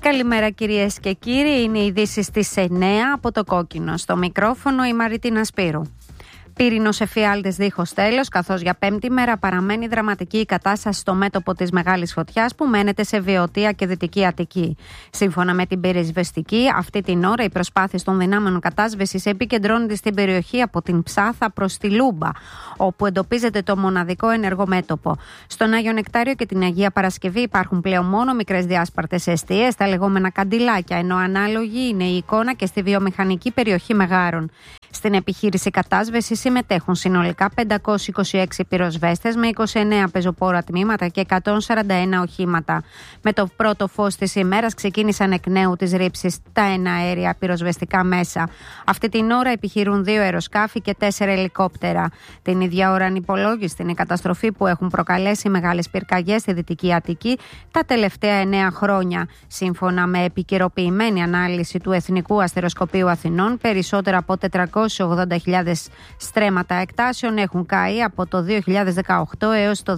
Καλημέρα κυρίες και κύριοι, είναι οι ειδήσεις στις 9 από το Κόκκινο. Στο μικρόφωνο η Μαριτίνα Σπύρου. Πύρινος εφιάλτης δίχως τέλος, καθώς για πέμπτη μέρα παραμένει δραματική η κατάσταση στο μέτωπο της μεγάλης φωτιάς που μένεται σε Βιωτία και Δυτική Αττική. Σύμφωνα με την πυροσβεστική, αυτή την ώρα οι προσπάθειες των δυνάμεων κατάσβεσης επικεντρώνονται στην περιοχή από την Ψάθα προς τη Λούμπα, όπου εντοπίζεται το μοναδικό ενεργό μέτωπο. Στον Άγιο Νεκτάριο και την Αγία Παρασκευή υπάρχουν πλέον μόνο μικρές διάσπαρτες εστίες, τα λεγόμενα καντιλάκια, ενώ ανάλογη είναι η εικόνα και στη βιομηχανική περιοχή Μεγάρων. Στην επιχείρηση κατάσβεσης συμμετέχουν συνολικά 526 πυροσβέστες με 29 πεζοπόρα τμήματα και 141 οχήματα. Με το πρώτο φως της ημέρας ξεκίνησαν εκ νέου τις ρήψεις τα εναέρια πυροσβεστικά μέσα. Αυτή την ώρα επιχειρούν 2 αεροσκάφη και 4 ελικόπτερα. Την ίδια ώρα ανυπολόγιστη είναι η καταστροφή που έχουν προκαλέσει μεγάλες πυρκαγιές στη Δυτική Αττική τα τελευταία 9 χρόνια. Σύμφωνα με επικαιροποιημένη ανάλυση του Εθνικού Αστεροσκοπείου Αθηνών, περισσότερα από 480.000 στρέμματα εκτάσεων έχουν καεί από το 2018 έως το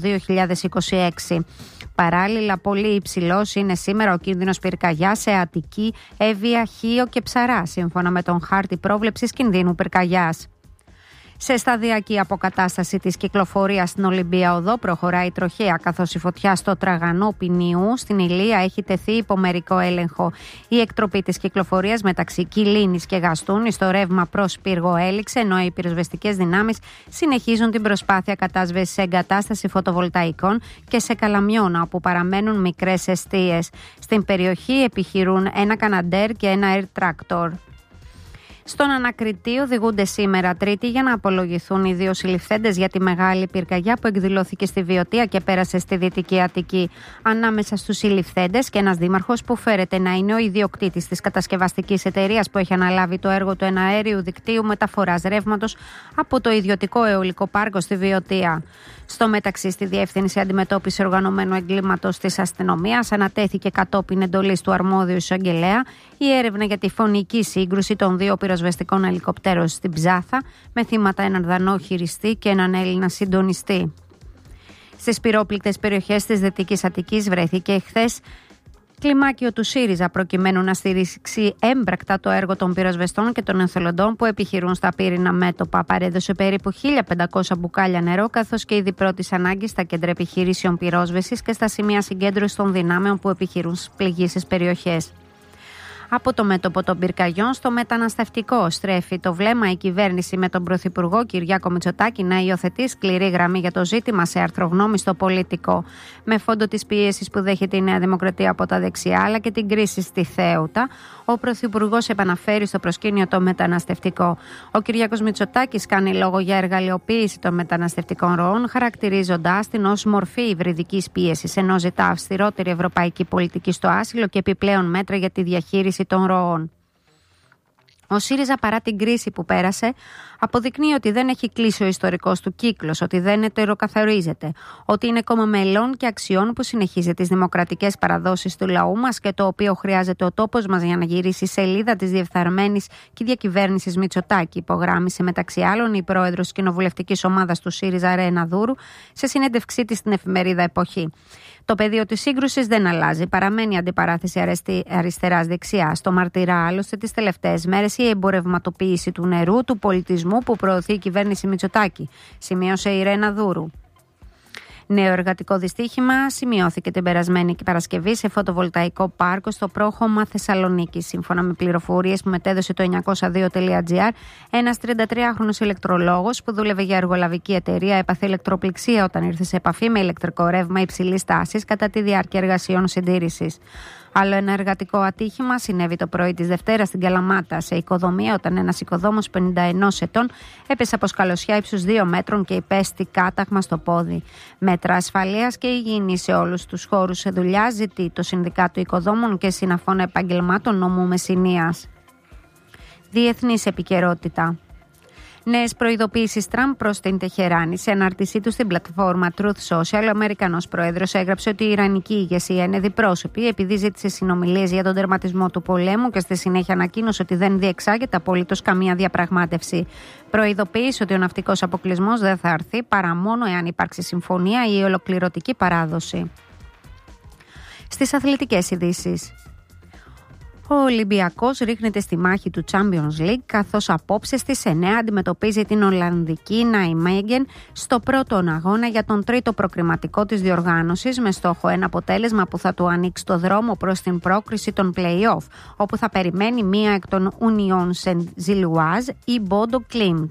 2026. Παράλληλα, πολύ υψηλός είναι σήμερα ο κίνδυνος πυρκαγιάς σε Αττική, Εύβοια, Χίο και Ψαρά, σύμφωνα με τον χάρτη πρόβλεψης κινδύνου πυρκαγιάς. Σε σταδιακή αποκατάσταση της κυκλοφορίας στην Ολυμπία Οδό προχωράει τροχαία, καθώς η φωτιά στο Τραγανό Ποινιού στην Ηλία έχει τεθεί υπό μερικό έλεγχο. Η εκτροπή της κυκλοφορίας μεταξύ Κιλίνης και Γαστούνη στο ρεύμα προς Πύργο έληξε, ενώ οι πυροσβεστικές δυνάμεις συνεχίζουν την προσπάθεια κατάσβεσης σε εγκατάσταση φωτοβολταϊκών και σε Καλαμιώνα, όπου παραμένουν μικρές εστίες. Στην περιοχή επιχειρούν ένα Καναντέρ και ένα Air Tractor. Στον Ανακριτή οδηγούνται σήμερα Τρίτη για να απολογηθούν οι 2 συλληφθέντες για τη μεγάλη πυρκαγιά που εκδηλώθηκε στη Βιωτία και πέρασε στη Δυτική Αττική. Ανάμεσα στους συλληφθέντες και ένας δήμαρχος που φέρεται να είναι ο ιδιοκτήτης της κατασκευαστικής εταιρείας που έχει αναλάβει το έργο του εναέριου δικτύου μεταφοράς ρεύματος από το ιδιωτικό αιωλικό πάρκο στη Βιωτία. Στο μεταξύ, στη Διεύθυνση Αντιμετώπισης Οργανωμένου Εγκλήματος της Αστυνομίας ανατέθηκε κατόπιν εντολής του αρμόδιου εισαγγελέα η έρευνα για τη φωνική σύγκρουση των 2 πυροσβεστικών ελικοπτέρων στην Ψάθα, με θύματα έναν Δανό χειριστή και έναν Έλληνα συντονιστή. Στις πυρόπληκτες περιοχές της Δυτικής Αττικής βρέθηκε χθες κλιμάκιο του ΣΥΡΙΖΑ προκειμένου να στηρίξει έμπρακτα το έργο των πυροσβεστών και των εθελοντών που επιχειρούν στα πύρινα μέτωπα. Παρέδωσε περίπου 1.500 μπουκάλια νερό, καθώς και είδη πρώτης ανάγκης στα κέντρα επιχειρήσεων πυρόσβεσης και στα σημεία συγκέντρωσης των δυνάμεων που επιχειρούν στις πληγήσεις περιοχές. Από το μέτωπο των πυρκαγιών στο μεταναστευτικό στρέφει το βλέμμα η κυβέρνηση με τον Πρωθυπουργό Κυριάκο Μητσοτάκη να υιοθετεί σκληρή γραμμή για το ζήτημα σε αρθρογνώμη στο Πολίτικο. Με φόντο της πίεσης που δέχεται η Νέα Δημοκρατία από τα δεξιά αλλά και την κρίση στη Θέουτα, ο Πρωθυπουργός επαναφέρει στο προσκήνιο το μεταναστευτικό. Ο Κυριάκος Μητσοτάκης κάνει λόγο για εργαλειοποίηση των μεταναστευτικών ροών, χαρακτηρίζοντάς την ως μορφή υβριδικής πίεσης, ενώ ζητά αυστηρότερη ευρωπαϊκή πολιτική στο άσυλο και επιπλέον μέτρα για τη διαχείριση των ροών. Ο ΣΥΡΙΖΑ, παρά την κρίση που πέρασε, αποδεικνύει ότι δεν έχει κλείσει ο ιστορικός του κύκλος, ότι δεν ετεροκαθαρίζεται, ότι είναι κόμμα μελών και αξιών που συνεχίζει τις δημοκρατικές παραδόσεις του λαού μας και το οποίο χρειάζεται ο τόπος μας για να γυρίσει η σελίδα της διεφθαρμένης και διακυβέρνησης Μητσοτάκη, υπογράμμισε μεταξύ άλλων η πρόεδρος της κοινοβουλευτικής ομάδας του ΣΥΡΙΖΑ, Ρένα Δούρου, σε συνέντευξή της στην εφημερίδα Εποχή. Το πεδίο της σύγκρουσης δεν αλλάζει. Παραμένει η αντιπαράθεση αριστεράς-δεξιάς. Το μαρτυρά άλλωστε τις τελευταίες μέρες η εμπορευματοποίηση του νερού, του πολιτισμού που προωθεί η κυβέρνηση Μητσοτάκη, σημείωσε η Ρένα Δούρου. Νέο εργατικό δυστύχημα σημειώθηκε την περασμένη Παρασκευή σε φωτοβολταϊκό πάρκο στο πρόχωμα Θεσσαλονίκη. Σύμφωνα με πληροφορίες που μετέδωσε το 902.gr, ένας 33χρονος ηλεκτρολόγος που δούλευε για εργολαβική εταιρεία έπαθε ηλεκτροπληξία όταν ήρθε σε επαφή με ηλεκτρικό ρεύμα υψηλής τάσης κατά τη διάρκεια εργασιών συντήρησης. Άλλο ένα εργατικό ατύχημα συνέβη το πρωί της Δευτέρας στην Καλαμάτα, σε οικοδομία, όταν ένας οικοδόμος 51 ετών έπεσε από σκαλωσιά ύψους 2 μέτρων και υπέστη κάταγμα στο πόδι. Μέτρα ασφαλείας και υγιεινής σε όλους τους χώρους σε δουλειά ζητεί το Συνδικάτο Οικοδόμων και Συναφών Επαγγελμάτων Νομού Μεσσηνίας. Διεθνής επικαιρότητα. Νέες προειδοποιήσεις Τραμπ προς την Τεχεράνη. Σε ανάρτησή του στην πλατφόρμα Truth Social, ο Αμερικανός πρόεδρος έγραψε ότι η Ιρανική ηγεσία είναι διπρόσωπη επειδή ζήτησε συνομιλίες για τον τερματισμό του πολέμου και στη συνέχεια ανακοίνωσε ότι δεν διεξάγεται απολύτως καμία διαπραγμάτευση. Προειδοποίησε ότι ο ναυτικός αποκλεισμός δεν θα έρθει παρά μόνο εάν υπάρξει συμφωνία ή ολοκληρωτική παράδοση. Στις αθλητικές ειδήσεις. Ο Ολυμπιακός ρίχνεται στη μάχη του Champions League, καθώς απόψε στις 9 αντιμετωπίζει την Ολλανδική Νάιμεγεν στο πρώτο αγώνα για τον τρίτο προκριματικό της διοργάνωσης, με στόχο ένα αποτέλεσμα που θα του ανοίξει το δρόμο προς την πρόκριση των play-off, όπου θα περιμένει μία εκ των Union Saint-Gilloise ή Bodo Glimt.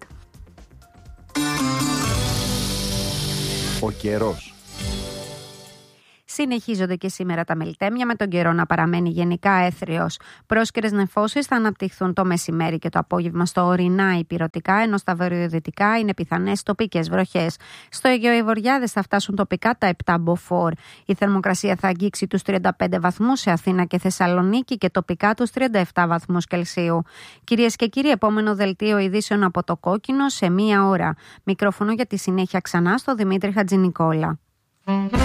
Ο καιρός. Συνεχίζονται και σήμερα τα μελτέμια, με τον καιρό να παραμένει γενικά έθριος. Πρόσκαιρες νεφώσεις θα αναπτυχθούν το μεσημέρι και το απόγευμα στο ορεινά υπηρετικά, ενώ στα βορειοδυτικά είναι πιθανές τοπικές βροχές. Στο Αιγαίο οι βορειάδες θα φτάσουν τοπικά τα 7 μποφόρ. Η θερμοκρασία θα αγγίξει τους 35 βαθμούς σε Αθήνα και Θεσσαλονίκη και τοπικά τους 37 βαθμούς Κελσίου. Κυρίες και κύριοι, επόμενο δελτίο ειδήσεων από το Κόκκινο σε 1 ώρα. Μικρόφωνο για τη συνέχεια ξανά στο Δημήτρη Χατζηνικόλα.